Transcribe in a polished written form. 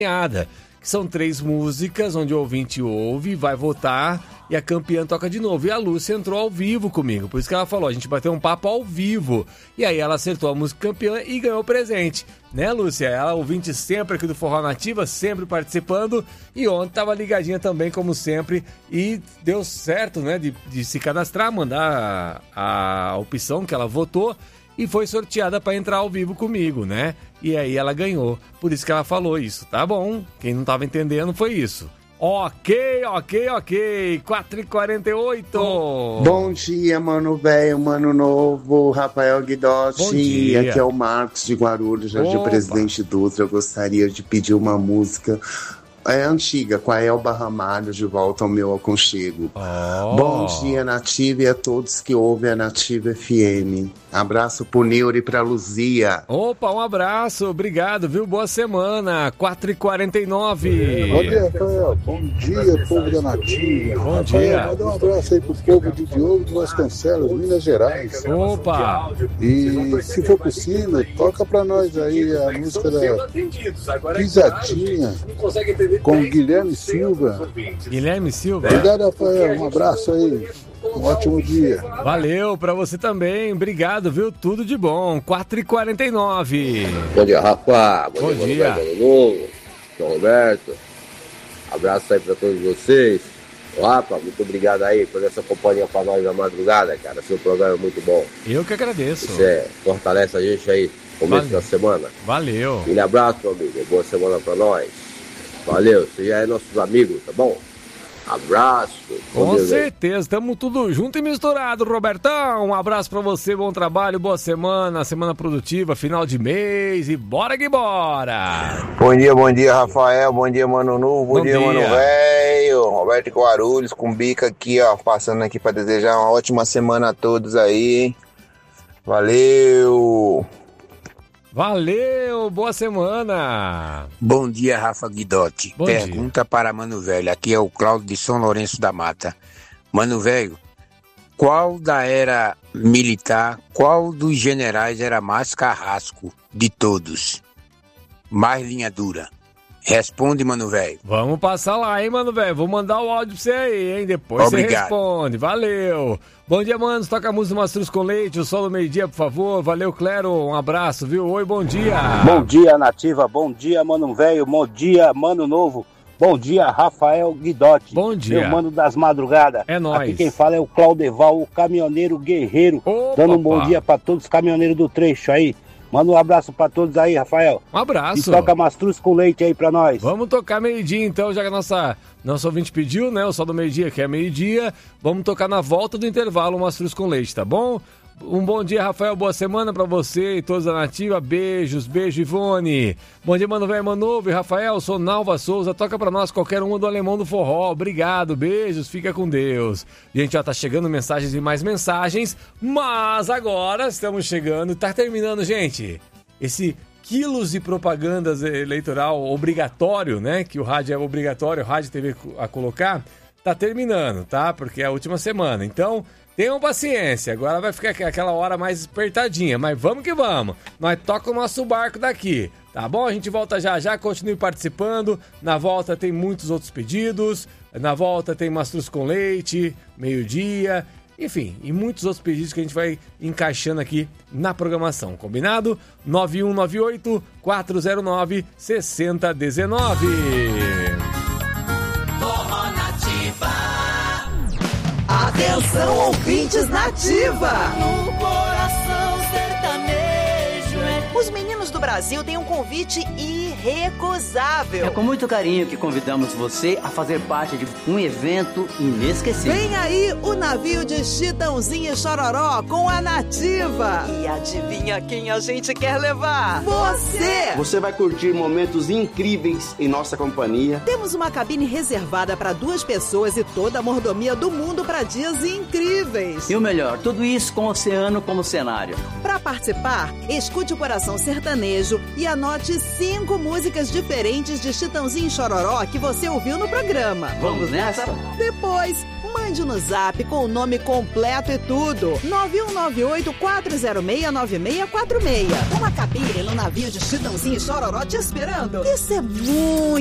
que são 3 músicas onde o ouvinte ouve, vai votar e a campeã toca de novo. E a Lúcia entrou ao vivo comigo, por isso que ela falou, a gente bateu um papo ao vivo. E aí ela acertou a música campeã e ganhou o presente. Né, Lúcia? Ela, ouvinte sempre aqui do Forró Nativa, sempre participando. E ontem tava ligadinha também, como sempre. E deu certo, né, de se cadastrar, mandar a opção que ela votou. E foi sorteada para entrar ao vivo comigo, né? E aí ela ganhou. Por isso que ela falou isso, tá bom? Quem não tava entendendo foi isso. Ok. 4h48. Bom dia, mano velho, mano novo, Rafael Guidotti. Bom dia. Aqui é o Marcos de Guarulhos, Jardim Presidente Dutra. Eu gostaria de pedir uma música antiga, com a Elba Ramalho, De Volta ao Meu Aconchego. Bom dia, Nativa, e a todos que ouvem a Nativa FM. Abraço pro Neuro e pra Luzia. Opa, um abraço, obrigado, viu? Boa semana, 4h49. Bom dia, Rafael. Bom dia, povo da Nativa. Bom Rafael, dia. manda um abraço aí pro povo de Diogo de Vasconcelos, Minas Gerais. Opa! E se for possível, toca pra nós aí a música da Pisadinha com Guilherme Silva. Guilherme Silva? Obrigado, Rafael. Um abraço aí. Um ótimo dia. Valeu, pra você também. Obrigado, viu? Tudo de bom. 4h49. Bom dia, Rafa. Bom dia. Sou Roberto. Abraço aí pra todos vocês. Rafa, muito obrigado aí por essa companhia pra nós na madrugada, cara. Seu programa é muito bom. Eu que agradeço. Você fortalece a gente aí no começo da semana. Valeu. Aquele abraço, meu amigo. Boa semana pra nós. Valeu. Você já é nossos amigos, tá bom? Abraço. Com certeza, estamos tudo junto e misturado, Robertão. Um abraço pra você, bom trabalho, boa semana produtiva, final de mês e bora que bora. Bom dia, Rafael, bom dia, Mano Novo, bom dia, Mano Velho. Roberto Guarulhos, com bica aqui, ó, passando aqui pra desejar uma ótima semana a todos aí. Valeu. Valeu, boa semana. Bom dia, Rafa Guidotti. Bom Pergunta para Mano Velho. Aqui é o Cláudio de São Lourenço da Mata. Mano Velho, qual da era militar, qual dos generais era mais carrasco de todos? Mais linha dura? Responde, Mano Velho. Vamos passar lá, hein, Mano Velho? Vou mandar o áudio pra você aí, hein? Depois Obrigado. Você responde. Valeu. Bom dia, manos. Toca a música do Mastruz com Leite, o sol do meio-dia, por favor. Valeu, Clero. Um abraço, viu? Oi, bom dia. Bom dia, Nativa. Bom dia, Mano Velho. Bom dia, Mano Novo. Bom dia, Rafael Guidotti. Bom dia. Meu mano das madrugadas. É nóis. Aqui quem fala é o Claudeval, o caminhoneiro guerreiro. Opa, dando um bom dia pra todos os caminhoneiros do trecho aí. Manda um abraço pra todos aí, Rafael. Um abraço. E toca Mastruz com Leite aí pra nós. Vamos tocar meio-dia, então, já que a nosso ouvinte pediu, né? O sol do meio-dia, que é meio-dia. Vamos tocar na volta do intervalo o Mastruz com Leite, tá bom? Um bom dia, Rafael. Boa semana pra você e todos da Nativa. Beijos, beijo, Ivone. Bom dia, Mano Velho, Mano Novo. E Rafael, sou Nalva Souza. Toca pra nós qualquer uma do Alemão do Forró. Obrigado, beijos, fica com Deus. Gente, ó, tá chegando mensagens e mais mensagens. Mas agora estamos chegando. Tá terminando, gente. Esse quilos de propagandas eleitoral obrigatório, né? Que o rádio é obrigatório, o rádio e TV a colocar. Tá terminando, tá? Porque é a última semana. Então, tenham paciência. Agora vai ficar aquela hora mais apertadinha. Mas vamos que vamos. Nós toca o nosso barco daqui. Tá bom? A gente volta já. Continue participando. Na volta tem muitos outros pedidos. Na volta tem Mastruz com Leite, meio-dia. Enfim, e muitos outros pedidos que a gente vai encaixando aqui na programação. Combinado? 9198-409-6019. Atenção, ouvintes Nativa! No coração sertanejo. Os meninos do Brasil têm um convite irrecusável. É com muito carinho que convidamos você a fazer parte de um evento inesquecível. Vem aí o navio de Chitãozinho e Chororó com a Nativa. E adivinha quem a gente quer levar? Você! Você vai curtir momentos incríveis em nossa companhia. Temos uma cabine reservada para 2 pessoas e toda a mordomia do mundo para dias incríveis. E o melhor, tudo isso com o oceano como cenário. Para participar, escute o Coração Sertanejo e anote 5 músicas diferentes de Chitãozinho e Chororó que você ouviu no programa. Vamos nessa? Depois, Mande no zap com o nome completo e tudo. 9198-406-9646. Uma cabine no navio de Chitãozinho e Chororó te esperando. Isso é muito